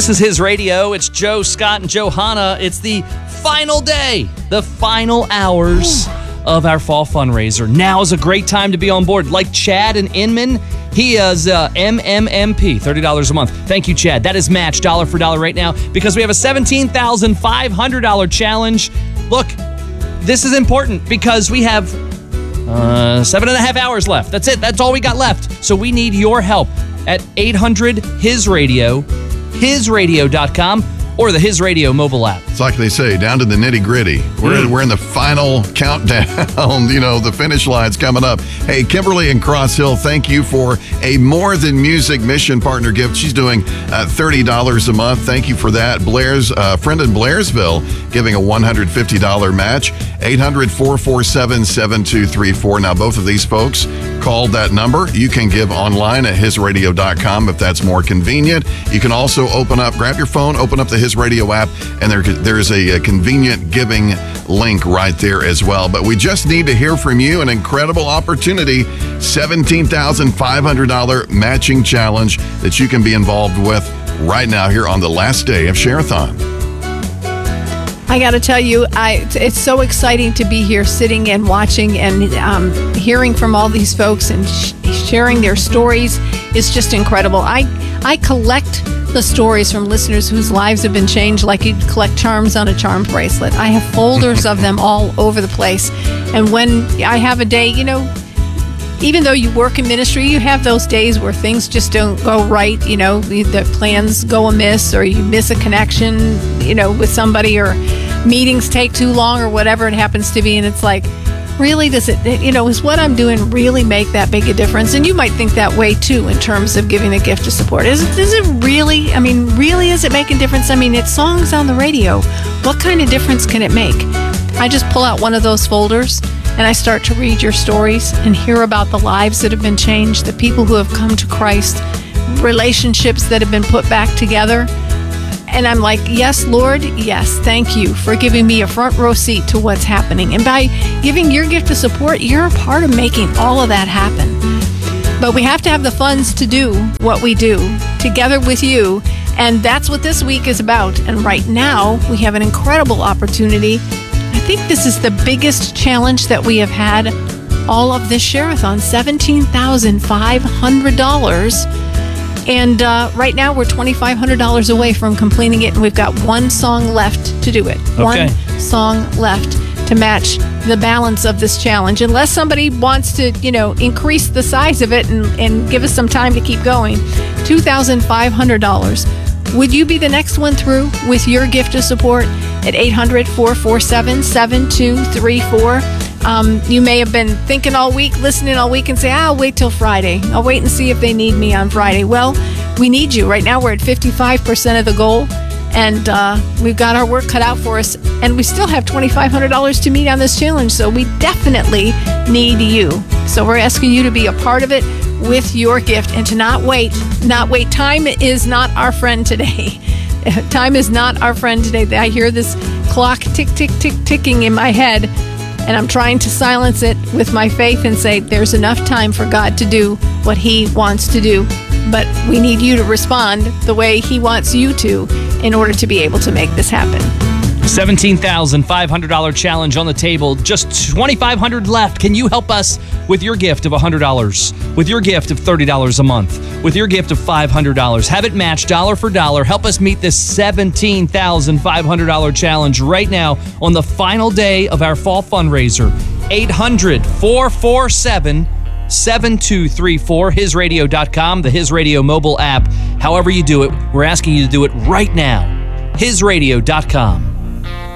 This is His Radio. It's Joe, Scott, and Johanna. It's the final day, the final hours of our fall fundraiser. Now is a great time to be on board. Like Chad in Inman, he is MMMP, $30 a month. Thank you, Chad. that is matched dollar for dollar right now because we have a $17,500 challenge. Look, this is important because we have 7.5 hours left. That's it. That's all we got left. So we need your help at 800-HIS-RADIO, hisradio.com, or the His Radio mobile app. It's like they say, down to the nitty-gritty. We're in the final countdown. The finish line's coming up. Hey, Kimberly in Cross Hill, thank you for a More Than Music Mission Partner gift. She's doing $30 a month. Thank you for that. Blair's friend in Blairsville giving a $150 match. 800-447-7234. Now, both of these folks called that number. You can give online at hisradio.com if that's more convenient. You can also grab your phone, open up the His Radio app, and there's a convenient giving link right there as well. But we just need to hear from you. An incredible opportunity, $17,500 matching challenge that you can be involved with right now here on the last day of Share-a-thon. I got to tell you, it's so exciting to be here sitting and watching and hearing from all these folks and sharing their stories. It's just incredible. I collect the stories from listeners whose lives have been changed like you'd collect charms on a charm bracelet. I have folders of them all over the place. And when I have a day, even though you work in ministry, you have those days where things just don't go right. The plans go amiss, or you miss a connection, with somebody, or meetings take too long, or whatever it happens to be. And it's like, really, does it, is what I'm doing really make that big a difference? And you might think that way too in terms of giving a gift of support. Does it really, really is it making a difference? It's songs on the radio. What kind of difference can it make? I just pull out one of those folders and I start to read your stories and hear about the lives that have been changed, the people who have come to Christ, relationships that have been put back together. And I'm like, yes, Lord, yes, thank you for giving me a front row seat to what's happening. And by giving your gift of support, you're a part of making all of that happen. But we have to have the funds to do what we do together with you. And that's what this week is about. And right now, we have an incredible opportunity. I think this is the biggest challenge that we have had all of this Share-a-thon, $17,500. And right now, we're $2,500 away from completing it, and we've got one song left to do it. Okay. One song left to match the balance of this challenge. Unless somebody wants to, increase the size of it and give us some time to keep going. $2,500. Would you be the next one through with your gift of support at 800-447-7234? You may have been thinking all week, listening all week, and say, I'll wait till Friday. I'll wait and see if they need me on Friday. Well, we need you. Right now, we're at 55% of the goal, and we've got our work cut out for us, and we still have $2,500 to meet on this challenge, so we definitely need you. So we're asking you to be a part of it with your gift and to not wait. Time is not our friend today. Time is not our friend today. I hear this clock tick, tick, tick, ticking in my head, and I'm trying to silence it with my faith and say there's enough time for God to do what He wants to do. But we need you to respond the way He wants you to in order to be able to make this happen. $17,500 challenge on the table. Just $2,500 left. Can you help us with your gift of $100? With your gift of $30 a month? With your gift of $500? Have it matched dollar for dollar. Help us meet this $17,500 challenge right now on the final day of our fall fundraiser. 800-447-7234. hisradio.com, the His Radio mobile app. However you do it, we're asking you to do it right now. hisradio.com.